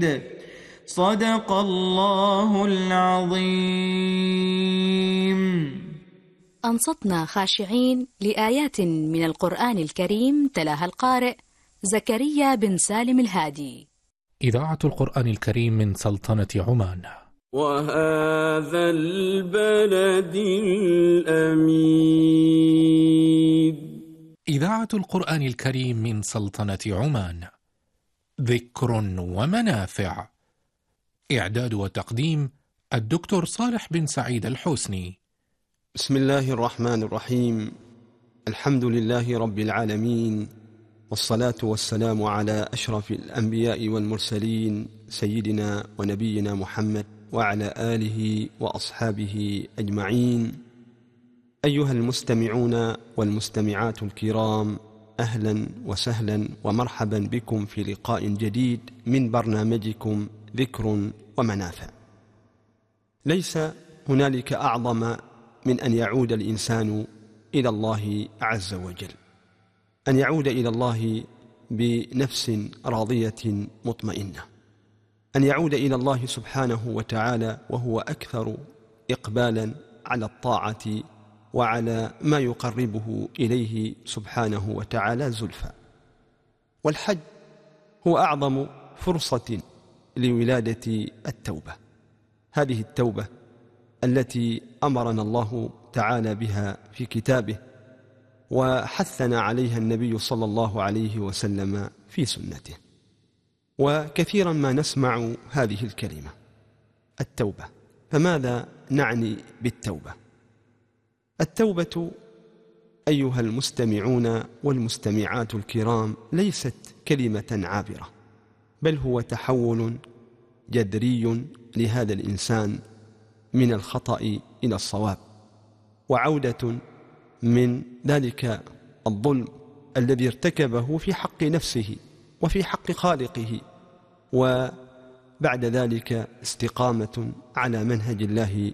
صدق الله العظيم. أنصتنا خاشعين لآيات من القرآن الكريم تلاها القارئ زكريا بن سالم الهادي. إذاعة القرآن الكريم من سلطنة عمان. وهذا البلد الأمين. إذاعة القرآن الكريم من سلطنة عمان. ذكر ومنافع. إعداد وتقديم الدكتور صالح بن سعيد الحسني. بسم الله الرحمن الرحيم. الحمد لله رب العالمين، والصلاة والسلام على أشرف الأنبياء والمرسلين سيدنا ونبينا محمد وعلى آله وأصحابه أجمعين. أيها المستمعون والمستمعات الكرام، أهلا وسهلا ومرحبا بكم في لقاء جديد من برنامجكم ذكر ومنافع. ليس هنالك أعظم من أن يعود الإنسان إلى الله عز وجل، أن يعود إلى الله بنفس راضية مطمئنة، أن يعود إلى الله سبحانه وتعالى وهو أكثر إقبالا على الطاعة وعلى ما يقربه إليه سبحانه وتعالى زلفى. والحج هو أعظم فرصة لولادة التوبة، هذه التوبة التي أمرنا الله تعالى بها في كتابه وحثنا عليها النبي صلى الله عليه وسلم في سنته. وكثيرا ما نسمع هذه الكلمة التوبة، فماذا نعني بالتوبة؟ التوبة أيها المستمعون والمستمعات الكرام ليست كلمة عابرة، بل هو تحول جذري لهذا الإنسان من الخطأ إلى الصواب، وعودة من ذلك الظلم الذي ارتكبه في حق نفسه وفي حق خالقه، وبعد ذلك استقامة على منهج الله